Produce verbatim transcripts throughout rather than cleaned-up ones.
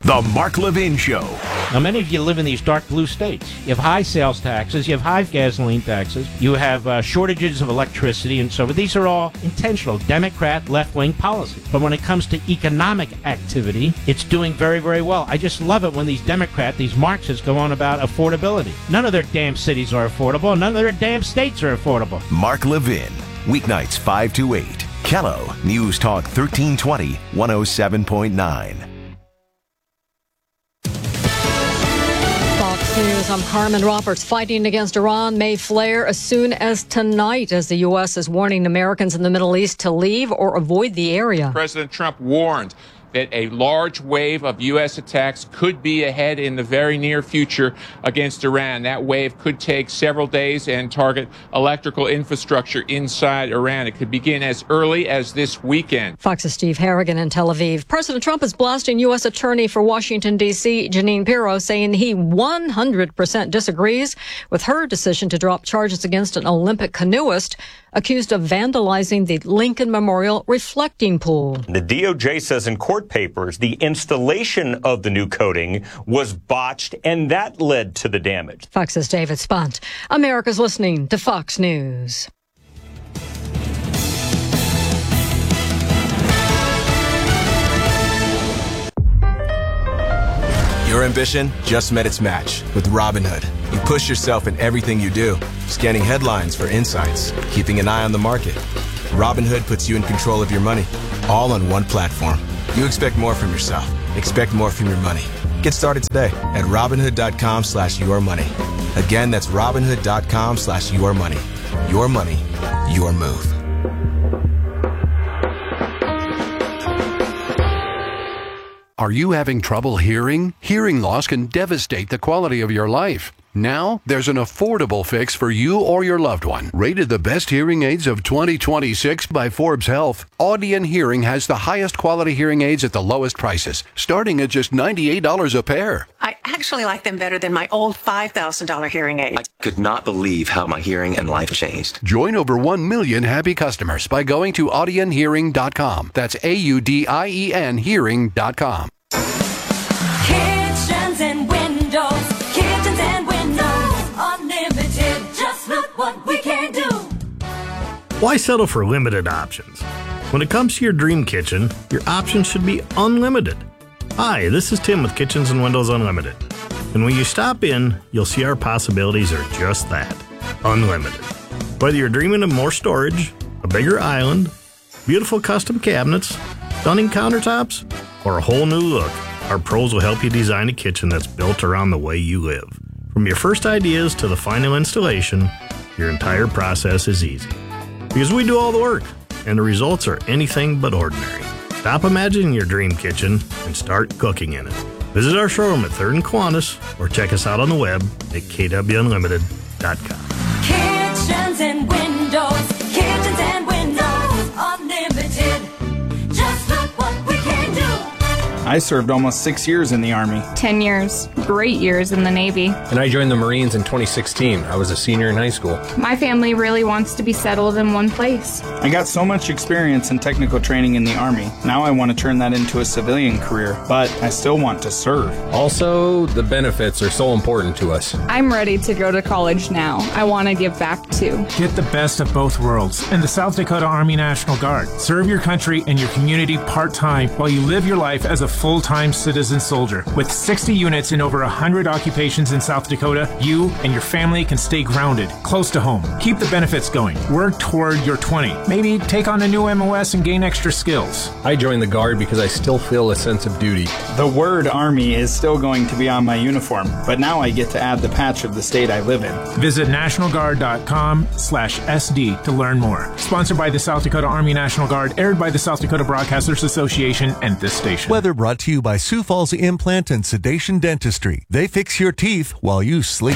The Mark Levin Show. Now, many of you live in these dark blue states. You have high sales taxes, you have high gasoline taxes, you have uh, shortages of electricity and so forth. These are all intentional Democrat left-wing policies. But when it comes to economic activity, it's doing very, very well. I just love it when these Democrats, these Marxists, go on about affordability. None of their damn cities are affordable. None of their damn states are affordable. Mark Levin, weeknights five to eight. Kello, News Talk thirteen twenty, one oh seven point nine. News. I'm Carmen Roberts. Fighting against Iran may flare as soon as tonight as the U S is warning Americans in the Middle East to leave or avoid the area. President Trump warned that a large wave of U S attacks could be ahead in the very near future against Iran. That wave could take several days and target electrical infrastructure inside Iran. It could begin as early as this weekend. Fox's Steve Harrigan in Tel Aviv. President Trump is blasting U S Attorney for Washington, D C, Jeanine Pirro, saying he one hundred percent disagrees with her decision to drop charges against an Olympic canoeist accused of vandalizing the Lincoln Memorial reflecting pool. The D O J says in court papers the installation of the new coating was botched, and that led to the damage. Fox's David Spunt. America's listening to Fox News. Your ambition just met its match with Robinhood. You push yourself in everything you do, scanning headlines for insights, keeping an eye on the market. Robinhood puts you in control of your money, all on one platform. You expect more from yourself. Expect more from your money. Get started today at Robinhood.com slash your money. Again, that's Robinhood.com slash your money. Your money, your move. Are you having trouble hearing? Hearing loss can devastate the quality of your life. Now, there's an affordable fix for you or your loved one. Rated the best hearing aids of twenty twenty-six by Forbes Health, Audion Hearing has the highest quality hearing aids at the lowest prices, starting at just ninety-eight dollars a pair. I actually like them better than my old five thousand dollars hearing aid. I could not believe how my hearing and life changed. Join over one million happy customers by going to audion hearing dot com. That's A U D I E N hearing dot com. Kitchens and windows, kitchens and windows, unlimited, just look what we can do. Why settle for limited options? When it comes to your dream kitchen, your options should be unlimited. Hi, this is Tim with Kitchens and Windows Unlimited. And when you stop in, you'll see our possibilities are just that, unlimited. Whether you're dreaming of more storage, a bigger island, beautiful custom cabinets, stunning countertops, or a whole new look, our pros will help you design a kitchen that's built around the way you live. From your first ideas to the final installation, your entire process is easy. Because we do all the work, and the results are anything but ordinary. Stop imagining your dream kitchen and start cooking in it. Visit our showroom at third and Kiwanis or check us out on the web at K W unlimited dot com. Kitchens and windows, kitchens and windows, unlimited, just look what we can do. I served almost six years in the Army. Ten years. Great years in the Navy. And I joined the Marines in twenty sixteen. I was a senior in high school. My family really wants to be settled in one place. I got so much experience and technical training in the Army. Now I want to turn that into a civilian career, but I still want to serve. Also, the benefits are so important to us. I'm ready to go to college now. I want to give back too. Get the best of both worlds in the South Dakota Army National Guard. Serve your country and your community part-time while you live your life as a full-time citizen soldier. With sixty units in over one hundred occupations in South Dakota, you and your family can stay grounded, close to home. Keep the benefits going. Work toward your twenty. Maybe take on a new M O S and gain extra skills. I joined the Guard because I still feel a sense of duty. The word Army is still going to be on my uniform, but now I get to add the patch of the state I live in. Visit national guard dot com slash S D to learn more. Sponsored by the South Dakota Army National Guard, aired by the South Dakota Broadcasters Association and this station. Weather brought to you by Sioux Falls Implant and Sedation Dentistry. They fix your teeth while you sleep.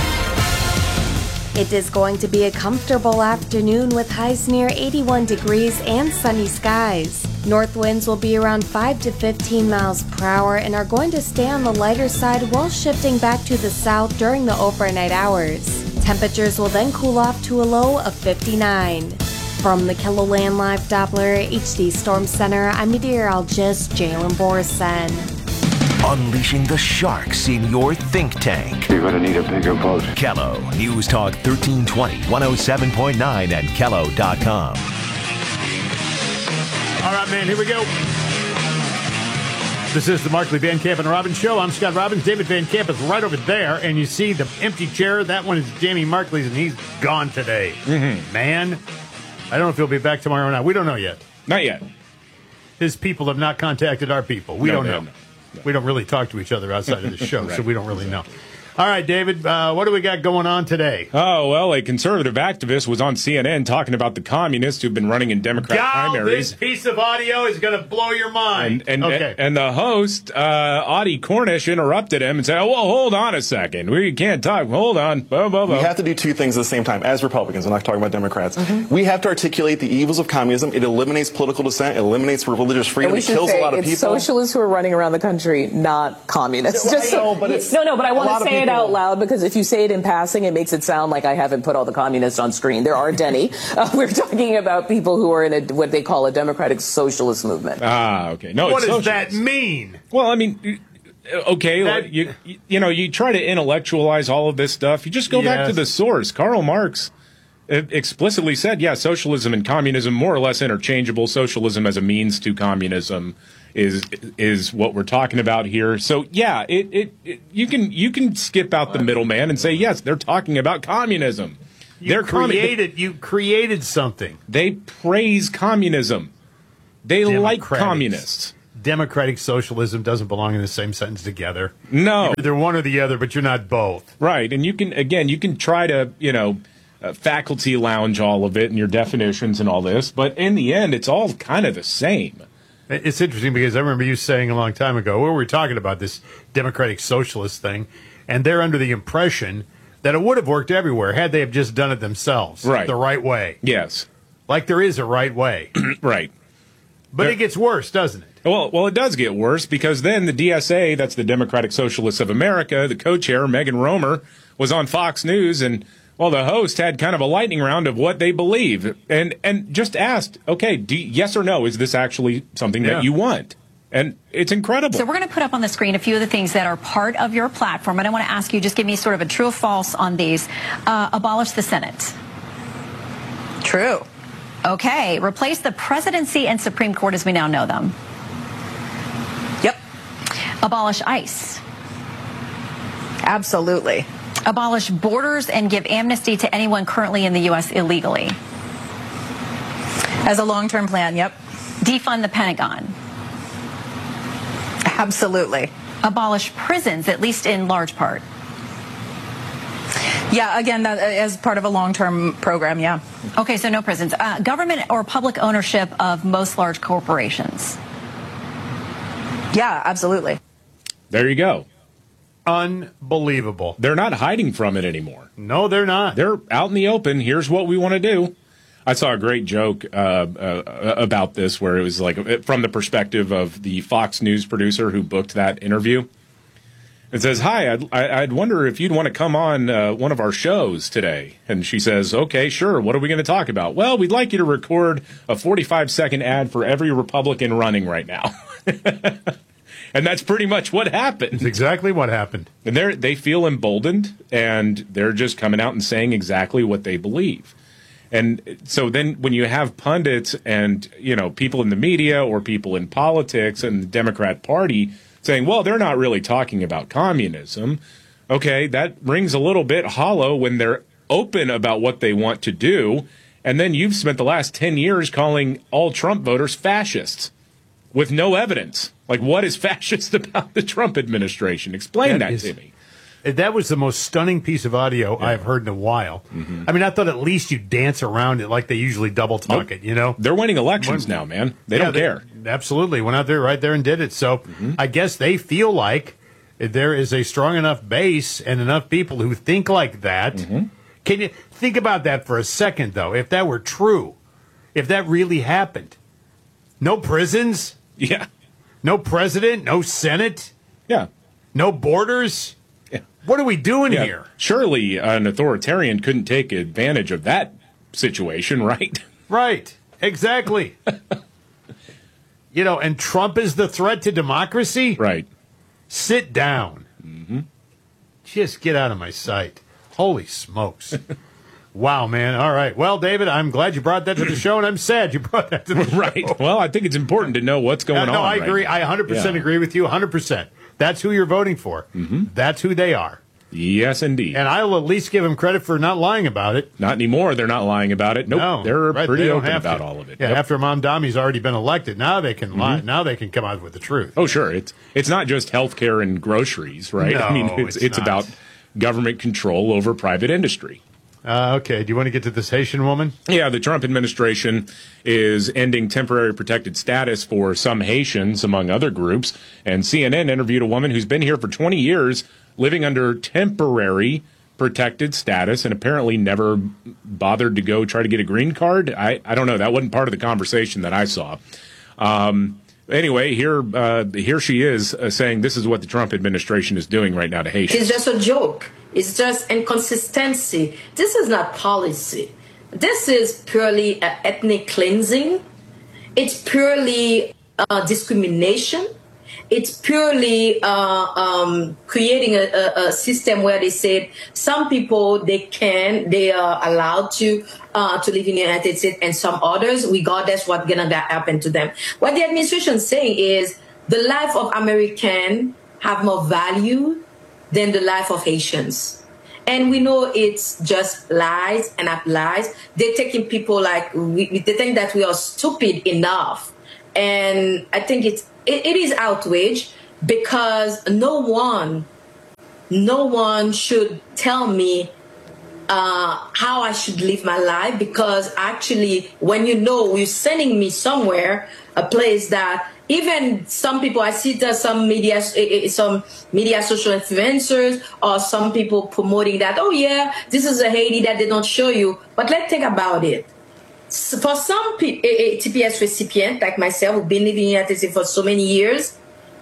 It is going to be a comfortable afternoon with highs near eighty-one degrees and sunny skies. North winds will be around five to fifteen miles per hour and are going to stay on the lighter side while shifting back to the south during the overnight hours. Temperatures will then cool off to a low of fifty-nine. From the KELOLAND Live Doppler H D Storm Center, I'm meteorologist Jalen Borson. unleashing the sharks in your think tank. You're going to need a bigger boat. Kello News Talk thirteen twenty, one oh seven point nine and Kello dot com. All right, man, here we go. This is the Markley, Van Camp, and Robbins Show. I'm Scott Robbins. David Van Camp is right over there, and you see the empty chair. That one is Jamie Markley's, and he's gone today. Mm-hmm. Man, I don't know if he'll be back tomorrow or not. We don't know yet. Not yet. His people have not contacted our people. We No, don't no, know. no, no. We don't really talk to each other outside of the show, Right. so we don't really know. All right, David, uh, what do we got going on today? Oh, well, a conservative activist was on C N N talking about the communists who've been running in Democrat Gal, primaries. this piece of audio is going to blow your mind. And, and, okay. and the host, uh, Audie Cornish, interrupted him and said, oh, well, hold on a second. We can't talk. Hold on. Blah, blah, blah. We have to do two things at the same time. As Republicans, I'm not talking about Democrats. Mm-hmm. We have to articulate the evils of communism. It eliminates political dissent. It eliminates religious freedom. And we It should kills say a lot of it's people. socialists who are running around the country, not communists. Well, Just I know, so- but it's no, no, but I a want lot to of say it people- out loud because if you say it in passing, it makes it sound like I haven't put all the communists on screen. There are Denny. Uh, we're talking about people who are in a, what they call a democratic socialist movement. Ah, okay. No, what it's does socialist. that mean? Well, I mean, okay, That- you you know, you try to intellectualize all of this stuff. You just go back to Yes. the source. Karl Marx uh, explicitly said, yeah, socialism and communism more or less interchangeable. Socialism as a means to communism is is what we're talking about here. So yeah, it, it, it you can you can skip out the middleman and say yes, they're talking about communism. You they're commu- created, you created something. They praise communism. They like Democratic- communists. Democratic socialism doesn't belong in the same sentence together. No. You're either one or the other, but you're not both. Right, and you can again, you can try to you know uh, faculty lounge all of it and your definitions and all this, but in the end, it's all kind of the same. It's interesting because I remember you saying a long time ago, where we were talking about this democratic socialist thing, and they're under the impression that it would have worked everywhere had they have just done it themselves. Right. The right way. Yes. Like there is a right way. Right. But There- it gets worse, doesn't it? Well, well, it does get worse because then the D S A, that's the Democratic Socialists of America, the co-chair, Megan Romer, was on Fox News, and well, the host had kind of a lightning round of what they believe, and and just asked, okay, do, yes or no, is this actually something Yeah. that you want? And it's incredible. So we're going to put up on the screen a few of the things that are part of your platform, and I want to ask you, just give me sort of a true or false on these. Uh, abolish the Senate. True. Okay. Replace the presidency and Supreme Court as we now know them. Yep. Abolish ICE. Absolutely. Abolish borders and give amnesty to anyone currently in the U S illegally. As a long-term plan, yep. Defund the Pentagon. Absolutely. Abolish prisons, at least in large part. Yeah, again, that, as part of a long-term program, yeah. Okay, so no prisons. Uh, government or public ownership of most large corporations. Yeah, absolutely. There you go. Unbelievable. They're not hiding from it anymore. No, they're not. They're out in the open. Here's what we want to do. I saw a great joke uh, uh, about this where it was like from the perspective of the Fox News producer who booked that interview. It says, hi, I'd, I'd wonder if you'd want to come on uh, one of our shows today. And she says, okay, sure. What are we going to talk about? Well, we'd like you to record a forty-five second ad for every Republican running right now. And that's pretty much what happened. That's exactly what happened. And they they feel emboldened, and they're just coming out and saying exactly what they believe. And so then when you have pundits and, you know, people in the media or people in politics and the Democrat Party saying, well, they're not really talking about communism, okay, that rings a little bit hollow when they're open about what they want to do. And then you've spent the last ten years calling all Trump voters fascists with no evidence. Like, what is fascist about the Trump administration? Explain that, is, to me. That was the most stunning piece of audio yeah. I've heard in a while. Mm-hmm. I mean, I thought at least you dance around it like they usually double talk nope. it, you know? They're winning elections when, now, man. They yeah, don't care. They, absolutely. Went out there right there and did it. So mm-hmm. I guess they feel like there is a strong enough base and enough people who think like that. Mm-hmm. Can you think about that for a second, though? If that were true, if that really happened, no prisons? Yeah. No president, no Senate, yeah, no borders. Yeah. What are we doing yeah. here? Surely an authoritarian couldn't take advantage of that situation, right? Right, exactly. You know, and Trump is the threat to democracy? Right. Sit down. Mm-hmm. Just get out of my sight. Holy smokes. Wow, man. All right. Well, David, I'm glad you brought that to the show, and I'm sad you brought that to the show. Right. Well, I think it's important to know what's going uh, no, on. No, I right agree. now. I one hundred percent Yeah. agree with you, one hundred percent. That's who you're voting for. Mm-hmm. That's who they are. Yes, indeed. And I'll at least give them credit for not lying about it. Not anymore. They're not lying about it. Nope. No, They're right, pretty they don't open have about to. all of it. Yeah, Yep. after Mom Dami's already been elected, now they can lie. Mhm. Now they can come out with the truth. Oh, sure. It's it's not just healthcare and groceries, right? No, I mean, it's it's it's not. about government control over private industry. Uh, okay. Do you want to get to this Haitian woman? Yeah, the Trump administration is ending temporary protected status for some Haitians, among other groups. And C N N interviewed a woman who's been here for twenty years, living under temporary protected status, and apparently never bothered to go try to get a green card. I, I don't know. That wasn't part of the conversation that I saw. Um, anyway, here uh, here she is uh, saying this is what the Trump administration is doing right now to Haitians. It's just a joke. It's just inconsistency. This is not policy. This is purely uh, ethnic cleansing. It's purely uh, discrimination. It's purely uh, um, creating a, a, a system where they said some people they can, they are allowed to uh, to live in the United States, and some others, regardless what's gonna happen to them. What the administration is saying is the life of Americans have more value than the life of Haitians. And we know it's just lies and lies. They're taking people like, we, they think that we are stupid enough. And I think it's, it, it is outrage because no one, no one should tell me uh, how I should live my life, because actually when you know you're sending me somewhere, a place that even some people, I see that some media, some media social influencers or some people promoting that, oh yeah, this is a Haiti that they don't show you. But let's think about it. So for some P- T P S recipient like myself, who've been living in the United States for so many years,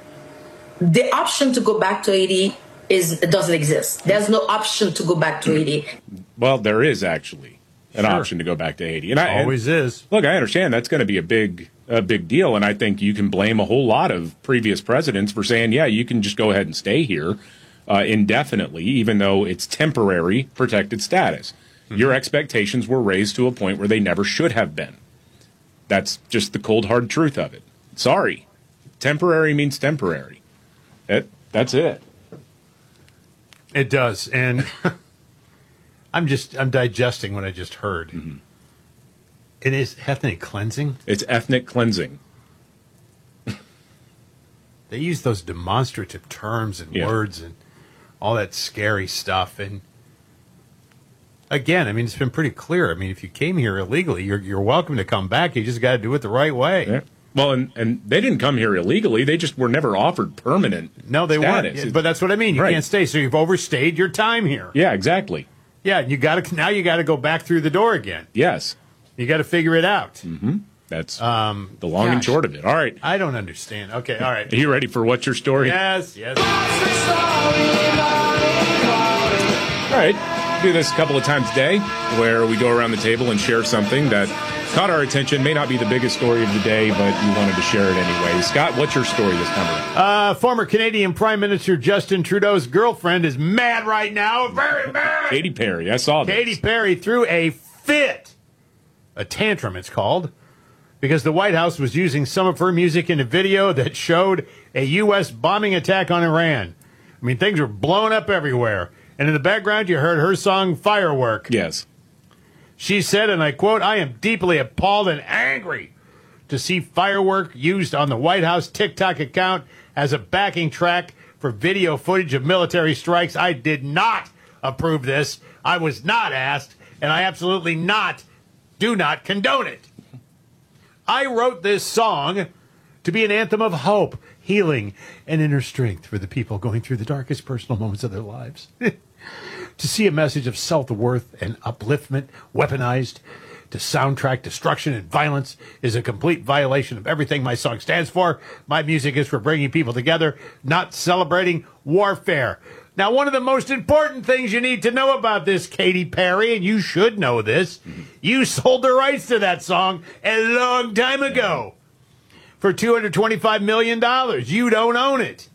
the option to go back to Haiti is doesn't exist. There's no option to go back to Haiti. Well, there is actually an Sure. option to go back to Haiti. And I, Always and, is. Look, I understand that's going to be a big a big deal, and I think you can blame a whole lot of previous presidents for saying, yeah, you can just go ahead and stay here uh, indefinitely, even though it's temporary protected status. Mm-hmm. Your expectations were raised to a point where they never should have been. That's just the cold, hard truth of it. Sorry. Temporary means temporary. That, that's it. It does. And I'm just, I'm digesting what I just heard. Mm-hmm. It is ethnic cleansing. It's ethnic cleansing. They use those demonstrative terms and Yeah. words and all that scary stuff. And again, I mean, it's been pretty clear. I mean, if you came here illegally, you're you're welcome to come back. You just got to do it the right way. Yeah. Well, and, and they didn't come here illegally. They just were never offered permanent No, they status. weren't. But that's what I mean. You Right. can't stay. So you've overstayed your time here. Yeah, exactly. Yeah, you got to now. You got to go back through the door again. Yes. You got to figure it out. Mm-hmm. That's Um, the long and gosh. short of it. All right. I don't understand. Okay, all right. Are you ready for What's Your Story? Yes, yes. All right. Do this a couple of times a day where we go around the table and share something that caught our attention. May not be the biggest story of the day, but you wanted to share it anyway. Scott, what's your story this time around? Uh, former Canadian Prime Minister Justin Trudeau's girlfriend is mad right now. Very mad. Katy Perry. I saw this. Katy Perry threw a fit, a tantrum it's called, because the White House was using some of her music in a video that showed a U S bombing attack on Iran. I mean, things were blowing up everywhere. And in the background, you heard her song Firework. Yes. She said, and I quote, "I am deeply appalled and angry to see Firework used on the White House TikTok account as a backing track for video footage of military strikes. I did not approve this. I was not asked, and I absolutely not, do not condone it. I wrote this song to be an anthem of hope, healing, and inner strength for the people going through the darkest personal moments of their lives. To see a message of self-worth and upliftment weaponized to soundtrack destruction and violence is a complete violation of everything my song stands for. My music is for bringing people together, not celebrating warfare." Now, one of the most important things you need to know about this, Katy Perry, and you should know this, you sold the rights to that song a long time ago for two hundred twenty-five million dollars. You don't own it.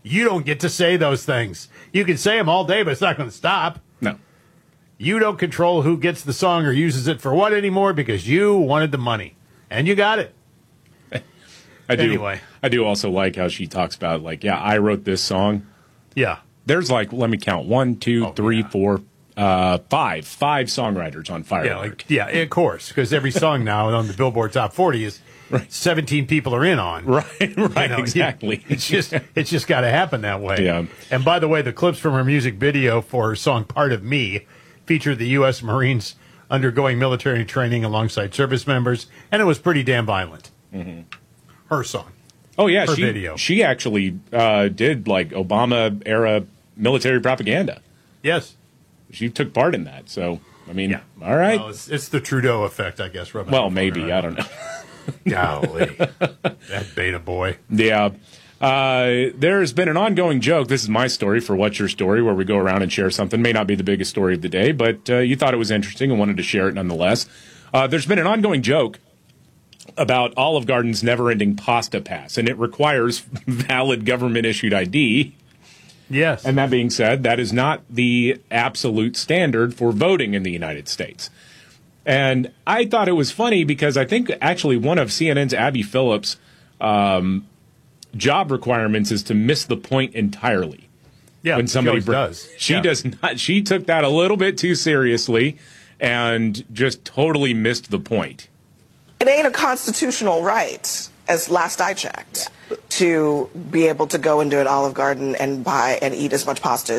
You don't get to say those things. You can say them all day, but it's not going to stop. No. You don't control who gets the song or uses it for what anymore because you wanted the money. And you got it. I do. Anyway. I do also like how she talks about, like, yeah, I wrote this song. Yeah. There's like, let me count, one, two, Oh, three, yeah. four, uh, five, five songwriters on Firework. Yeah, like, yeah, of course, because every song now on the Billboard Top forty is Right. seventeen people are in on. Right, right, You know, exactly. It's just it's just got to happen that way. Yeah. And by the way, the clips from her music video for her song "Part of Me" featured the U S Marines undergoing military training alongside service members, and it was pretty damn violent. Mm-hmm. Her song. Oh yeah, Her she video. she actually uh, did like Obama era military propaganda. Yes. She took part in that. So I mean, Yeah. all right. Well, it's, it's the Trudeau effect, I guess. rubbing Well, off on maybe her. I don't know. Golly, that beta boy. Yeah. Uh, there's been an ongoing joke. This is my story for What's Your Story, where we go around and share something. May not be the biggest story of the day, but uh, you thought it was interesting and wanted to share it nonetheless. Uh, there's been an ongoing joke about Olive Garden's never-ending pasta pass, and it requires valid government-issued I D. Yes. And that being said, that is not the absolute standard for voting in the United States. And I thought it was funny because I think actually one of C N N's Abby Phillips' um, job requirements is to miss the point entirely. Yeah, when somebody she always br- does. She Yeah. does not. She took that a little bit too seriously and just totally missed the point. It ain't a constitutional right, as last I checked, to be able to go into an Olive Garden and buy and eat as much pasta